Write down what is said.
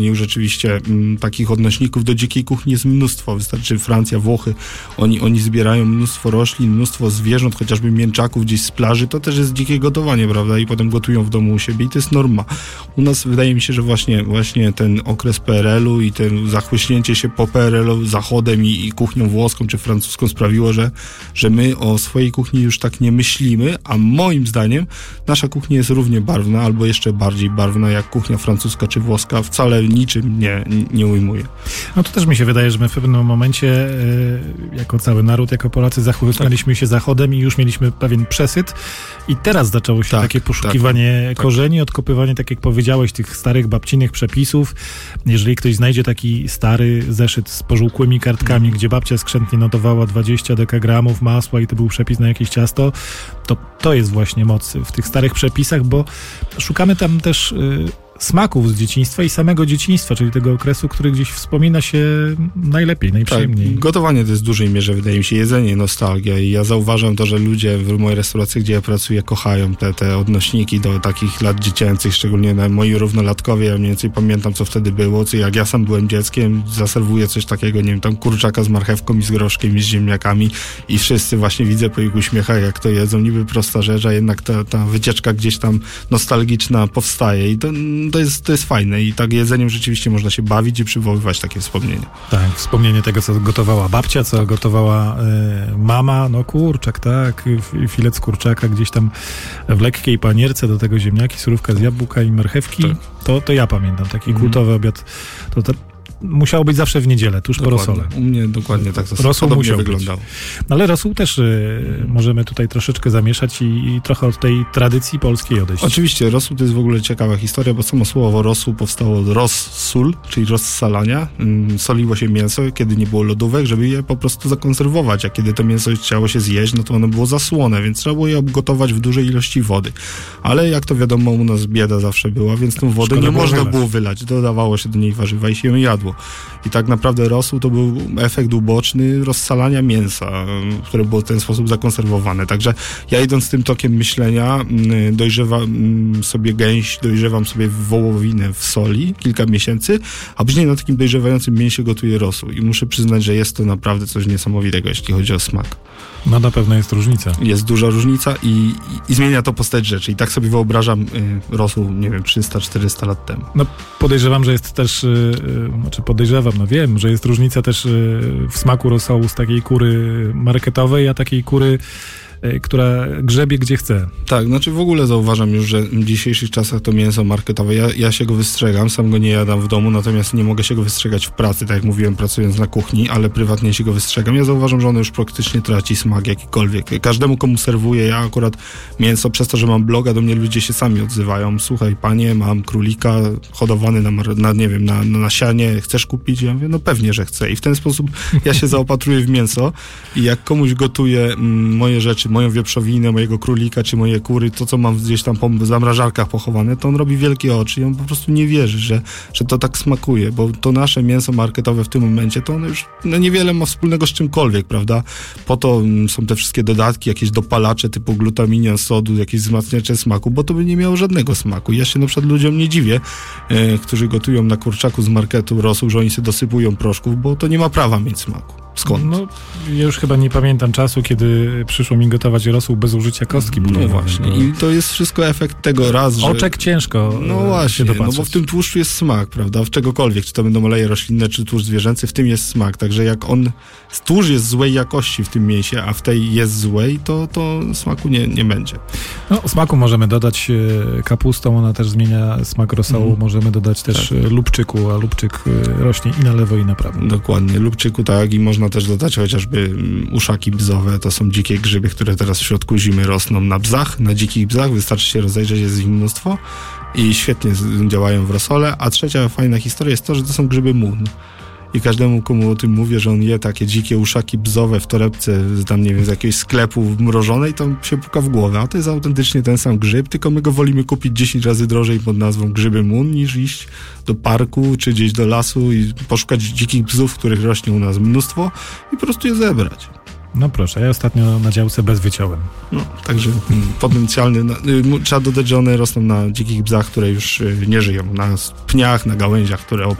Już rzeczywiście takich odnośników do dzikiej kuchni jest mnóstwo. Wystarczy Francja, Włochy. Oni zbierają mnóstwo roślin, mnóstwo zwierząt, chociażby mięczaków gdzieś z plaży. To też jest dzikie gotowanie, prawda? I potem gotują w domu u siebie i to jest norma. U nas wydaje mi się, że właśnie ten okres PRL-u i ten zachłyśnięcie się po PRL-u zachodem i kuchnią włoską czy francuską sprawiło, że my o swojej kuchni już tak nie myślimy, a moim zdaniem nasza kuchnia jest równie barwna albo jeszcze bardziej barwna jak kuchnia francuska czy włoska. Wcale niczym nie ujmuje. No to też mi się wydaje, że my w pewnym momencie jako cały naród, jako Polacy zachłysnęliśmy się zachodem i już mieliśmy pewien przesyt i teraz zaczęło się takie poszukiwanie korzeni, odkopywanie, tak jak powiedziałeś, tych starych babcinych przepisów. Jeżeli ktoś znajdzie taki stary zeszyt z pożółkłymi kartkami, gdzie babcia skrzętnie notowała 20 dekagramów masła i to był przepis na jakieś ciasto, to jest właśnie moc w tych starych przepisach, bo szukamy tam też smaków z dzieciństwa i samego dzieciństwa, czyli tego okresu, który gdzieś wspomina się najlepiej, najprzyjemniej. Tak, gotowanie to jest w dużej mierze, wydaje mi się, jedzenie, nostalgia i ja zauważam to, że ludzie w mojej restauracji, gdzie ja pracuję, kochają te odnośniki do takich lat dziecięcych, szczególnie moi równolatkowie, ja mniej więcej pamiętam, co wtedy było, jak ja sam byłem dzieckiem, zaserwuję coś takiego, nie wiem, tam kurczaka z marchewką i z groszkiem i z ziemniakami i wszyscy właśnie widzę po ich uśmiechach, jak to jedzą, niby prosta rzecz, a jednak ta wycieczka gdzieś tam nostalgiczna powstaje i to jest fajne i tak jedzeniem rzeczywiście można się bawić i przywoływać takie wspomnienia. Tak, wspomnienie tego, co gotowała babcia, co gotowała mama, no kurczak, tak, filet z kurczaka gdzieś tam w lekkiej panierce, do tego ziemniaki, surówka z jabłka i marchewki, to ja pamiętam, taki kultowy obiad, to musiało być zawsze w niedzielę, tuż po rosole. U mnie dokładnie tak to rosół podobnie wyglądał. No ale rosół też możemy tutaj troszeczkę zamieszać i trochę od tej tradycji polskiej odejść. Oczywiście, rosół to jest w ogóle ciekawa historia, bo samo słowo rosół powstało od rossól, czyli rozsalania. Soliło się mięso, kiedy nie było lodówek, żeby je po prostu zakonserwować, a kiedy to mięso chciało się zjeść, no to ono było zasłone, więc trzeba było je obgotować w dużej ilości wody. Ale jak to wiadomo, u nas bieda zawsze była, więc tą wodę nie można było wylać. Dodawało się do niej warzywa i się ją jadło. I tak naprawdę rosół to był efekt uboczny rozsalania mięsa, które było w ten sposób zakonserwowane. Także ja idąc tym tokiem myślenia, dojrzewam sobie gęś, dojrzewam sobie wołowinę w soli kilka miesięcy, a później na takim dojrzewającym mięsie gotuję rosół. I muszę przyznać, że jest to naprawdę coś niesamowitego, jeśli chodzi o smak. No na pewno jest różnica. Jest duża różnica i zmienia to postać rzeczy. I tak sobie wyobrażam rosół, nie wiem, 300-400 lat temu. No podejrzewam, że jest też, wiem, że jest różnica też w smaku rosołu z takiej kury marketowej, a takiej kury, która grzebie gdzie chce. Tak, znaczy w ogóle zauważam już, że w dzisiejszych czasach to mięso marketowe, ja się go wystrzegam, sam go nie jadam w domu, natomiast nie mogę się go wystrzegać w pracy, tak jak mówiłem, pracując na kuchni, ale prywatnie się go wystrzegam. Ja zauważam, że ono już praktycznie traci smak jakikolwiek. Każdemu, komu serwuję, ja akurat mięso, przez to, że mam bloga, do mnie ludzie się sami odzywają. Słuchaj, panie, mam królika hodowany na sianie, chcesz kupić? Ja mówię, no pewnie, że chcę. I w ten sposób ja się zaopatruję w mięso i jak komuś gotuję moje rzeczy, moją wieprzowinę, mojego królika, czy moje kury, to co mam gdzieś tam po zamrażarkach pochowane, to on robi wielkie oczy i on po prostu nie wierzy, że to tak smakuje, bo to nasze mięso marketowe w tym momencie, to ono już niewiele ma wspólnego z czymkolwiek, prawda? Po to są te wszystkie dodatki, jakieś dopalacze typu glutaminian sodu, jakieś wzmacniacze smaku, bo to by nie miało żadnego smaku. Ja się na przykład ludziom nie dziwię, którzy gotują na kurczaku z marketu rosół, że oni sobie dosypują proszków, bo to nie ma prawa mieć smaku. Skąd? No, ja już chyba nie pamiętam czasu, kiedy przyszło mi gotować rosół bez użycia kostki budowej. No właśnie. I to jest wszystko efekt tego że... Oczek ciężko właśnie, się dopatrzeć. No bo w tym tłuszczu jest smak, prawda? W czegokolwiek, czy to będą oleje roślinne, czy tłuszcz zwierzęcy, w tym jest smak. Także jak tłuszcz jest złej jakości w tym mięsie, a w tej jest złej, to smaku nie będzie. No, smaku możemy dodać kapustą, ona też zmienia smak rosołu. Możemy dodać też lubczyku, a lubczyk rośnie i na lewo, i na prawo. Dokładnie. Lubczyku tak i można też dodać chociażby uszaki bzowe, to są dzikie grzyby, które teraz w środku zimy rosną na bzach, na dzikich bzach, wystarczy się rozejrzeć, jest ich mnóstwo i świetnie działają w rosole, a trzecia fajna historia jest to, że to są grzyby mun. I każdemu, komu o tym mówię, że on je takie dzikie uszaki bzowe w torebce, tam nie wiem, z jakiegoś sklepu mrożonej, to się puka w głowę. A to jest autentycznie ten sam grzyb, tylko my go wolimy kupić 10 razy drożej pod nazwą grzyby mun, niż iść do parku, czy gdzieś do lasu i poszukać dzikich bzów, których rośnie u nas mnóstwo i po prostu je zebrać. No proszę, ja ostatnio na działce bez wyciąłem. No, także potencjalny. Trzeba dodać, że one rosną na dzikich bzach, które już nie żyją, na pniach, na gałęziach, które